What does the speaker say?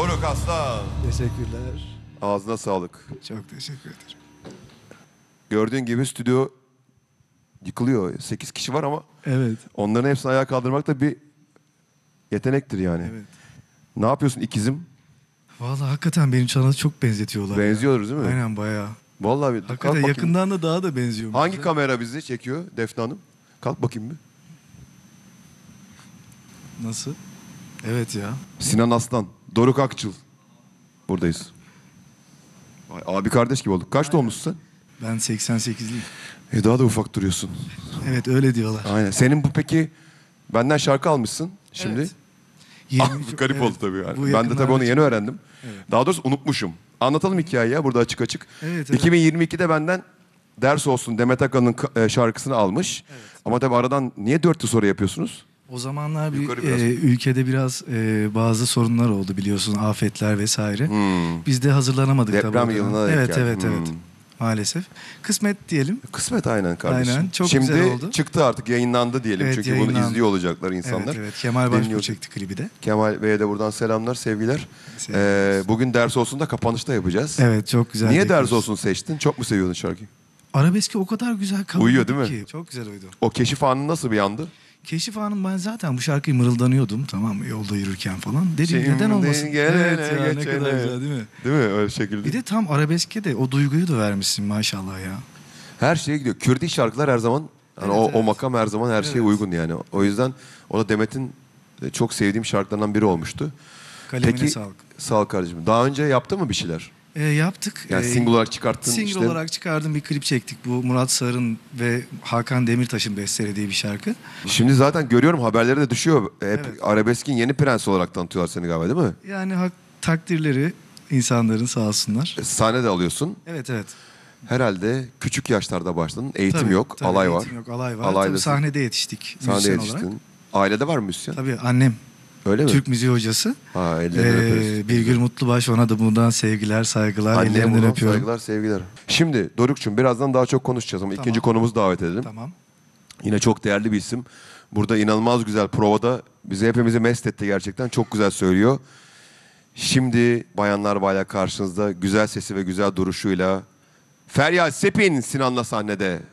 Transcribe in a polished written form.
Doruk Aslan. Teşekkürler. Ağzına sağlık. Çok teşekkür ederim. Gördüğün gibi stüdyo yıkılıyor. 8 kişi var ama Evet. onların hepsini ayağa kaldırmak da bir yetenektir yani. Evet. Ne yapıyorsun ikizim? Vallahi hakikaten benim çana çok benzetiyorlar. Benziyoruz değil mi? Aynen bayağı. Vallahi bir kalk Hakikaten bakayım. yakından da daha da benziyor. Hangi kamera bizi çekiyor Defne Hanım? Kalk bakayım bir. Nasıl? Evet ya. Sinan Aslan, Doruk Akçıl. Buradayız. Vay, abi kardeş gibi olduk. Kaç doğumlusun Ben 88'liyim. sen? Daha da ufak duruyorsun. Evet öyle diyorlar. Aynen. Senin bu peki benden şarkı almışsın şimdi. Evet. Garip evet, oldu tabii. Yani. bu Ben de tabii yakınlarda onu yeni çıktı. öğrendim. Evet. Daha doğrusu unutmuşum. Anlatalım hikayeyi ya burada açık açık. Evet, evet. 2022'de benden Ders Olsun Demet Akalın'ın şarkısını almış. Evet. Ama tabii aradan niye 4 yıl sonra yapıyorsunuz? O zamanlar Yukarı biraz. ülkede biraz bazı sorunlar oldu biliyorsun, afetler vesaire. Biz de hazırlanamadık tabii. Deprem o dönem. yılına denk Evet geldi. evet evet. Maalesef. Kısmet diyelim. Kısmet aynen kardeşim. Aynen, çok Şimdi güzel oldu. çıktı artık yayınlandı diyelim. Evet, Çünkü bunu yayınlandı. izliyor olacaklar insanlar. Evet evet. Kemal Başbuğ Dinliyor. çekti klibi de. Kemal Bey'e de buradan selamlar, sevgiler. Sevgiler. Bugün Ders Olsun da kapanışta yapacağız. Evet çok güzel. Niye bekliyoruz. Ders Olsun seçtin? Çok mu seviyordun şarkıyı? Arabeski o kadar güzel kabul Uyuyor ettik değil mi? ki. Çok güzel uydu. O keşif anı nasıl bir yandı? Keşif Hanım, ben zaten bu şarkıyı mırıldanıyordum, tamam mı, yolda yürürken falan. Dedim Şimdi neden olmasın? gelene Evet ya, ne geçene. kadar güzel değil mi? Değil mi öyle şekilde? Bir de tam arabeske de o duyguyu da vermişsin maşallah ya. Her şeye gidiyor. Kürdi şarkılar her zaman, hani Evet, o evet. makam her zaman her şeye Evet. uygun yani. O yüzden o da Demet'in çok sevdiğim şarkılarından biri olmuştu. Kalemine Peki, sağlık. sağ ol kardeşim. Daha önce yaptın mı bir şeyler? Yaptık. Yani single olarak çıkarttın Single işte. olarak çıkardım, bir klip çektik. Bu Murat Sarın ve Hakan Demirtaş'ın bestelediği bir şarkı. Şimdi zaten görüyorum haberlere de düşüyor. Hep Evet. arabeskin yeni prensi olarak tanıtıyorlar seni galiba değil mi? Yani takdirleri insanların sağ olsunlar. Sahne de alıyorsun. Evet evet. Herhalde küçük yaşlarda başladın. Eğitim Tabii, yok, tabii, alay eğitim var. yok, alay var. Alaydasın. Tabii sahnede yetiştik Sahnede müzisyen yetiştin. olarak. Ailede var mı müzisyen? Tabii annem Öyle mi? Türk müziği hocası. Ha, ellerinden öperiz. Birgül Mutlubaş, ona da buradan sevgiler, saygılar, Anneye ellerinden buradan öpüyorum. saygılar, sevgiler. Şimdi Doruk'cum birazdan daha çok konuşacağız ama Tamam. ikinci konumuzu davet edelim. Tamam. Yine çok değerli bir isim. Burada inanılmaz güzel provada bizi hepimizi mest etti gerçekten. Çok güzel söylüyor. Şimdi bayanlar baylar karşınızda güzel sesi ve güzel duruşuyla Feryal Sepin Sinan'la sahnede.